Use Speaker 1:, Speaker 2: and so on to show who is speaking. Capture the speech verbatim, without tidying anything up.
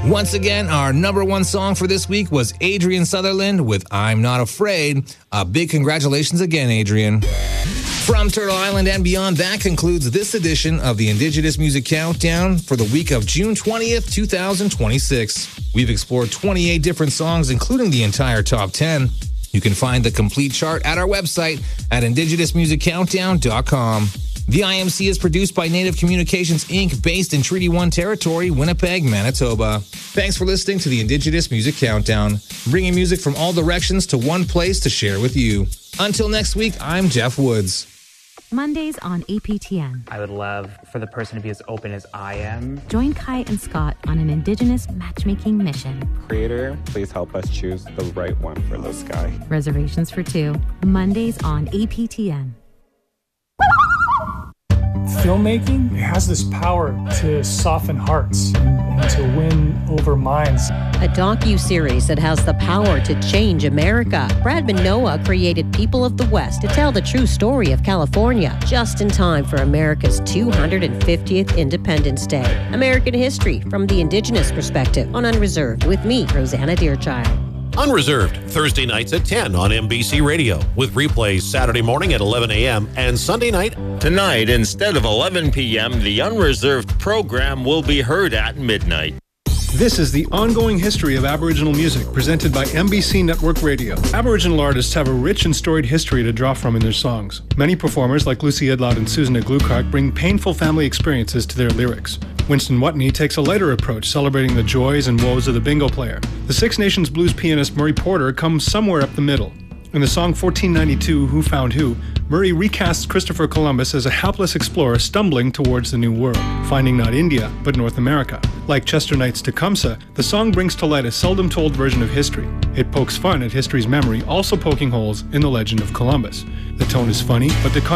Speaker 1: Once again, our number one song for this week was Adrian Sutherland with I'm Not Afraid. A big congratulations again, Adrian. From Turtle Island and beyond, that concludes this edition of the Indigenous Music Countdown for the week of June twentieth, twenty twenty-six. We've explored twenty-eight different songs, including the entire top ten. You can find the complete chart at our website at indigenous music countdown dot com. The I M C is produced by Native Communications, Incorporated, based in Treaty one territory, Winnipeg, Manitoba. Thanks for listening to the Indigenous Music Countdown, bringing music from all directions to one place to share with you. Until next week, I'm Jeff Woods.
Speaker 2: Mondays on A P T N.
Speaker 3: I would love for the person to be as open as I am.
Speaker 2: Join Kai and Scott on an Indigenous matchmaking mission.
Speaker 4: Creator, please help us choose the right one for this guy.
Speaker 2: Reservations for two. Mondays on A P T N.
Speaker 5: Filmmaking has this power to soften hearts and, and to win over minds.
Speaker 6: A docu-series that has the power to change America. Brad Manoa created People of the West to tell the true story of California, just in time for America's two hundred fiftieth Independence Day. American history from the Indigenous perspective on Unreserved with me, Rosanna Deerchild.
Speaker 7: Unreserved, Thursday nights at ten on N B C Radio, with replays Saturday morning at eleven a.m. and Sunday night.
Speaker 8: Tonight, instead of eleven p.m., the Unreserved program will be heard at midnight.
Speaker 9: This is the ongoing history of Aboriginal music, presented by N B C Network Radio. Aboriginal artists have a rich and storied history to draw from in their songs. Many performers, like Lucy Idlot and Susan Glucart, bring painful family experiences to their lyrics. Winston Watney takes a lighter approach, celebrating the joys and woes of the bingo player. The Six Nations blues pianist Murray Porter comes somewhere up the middle. In the song fourteen ninety-two, Who Found Who, Murray recasts Christopher Columbus as a hapless explorer stumbling towards the New World, finding not India, but North America. Like Chester Knight's Tecumseh, the song brings to light a seldom-told version of history. It pokes fun at history's memory, also poking holes in the legend of Columbus. The tone is funny, but the